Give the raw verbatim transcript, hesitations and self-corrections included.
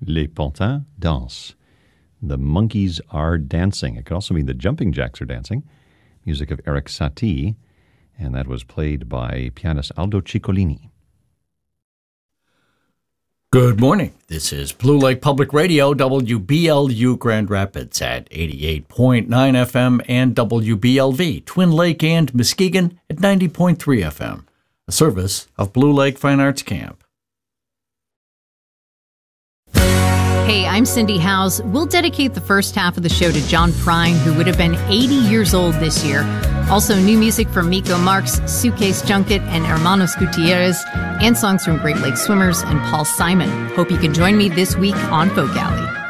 Les Pantins dansent. The monkeys are dancing. It could also mean the jumping jacks are dancing. Music of Eric Satie, and that was played by pianist Aldo Ciccolini. Good morning. This is Blue Lake Public Radio, W B L U Grand Rapids at eighty-eight point nine F M and W B L V Twin Lake and Muskegon at ninety point three F M, a service of Blue Lake Fine Arts Camp. Hey, I'm Cindy Howes. We'll dedicate the first half of the show to John Prine, who would have been eighty years old this year. Also, new music from Miko Marks, Suitcase Junket, and Hermanos Gutierrez, and songs from Great Lakes Swimmers and Paul Simon. Hope you can join me this week on Folk Alley.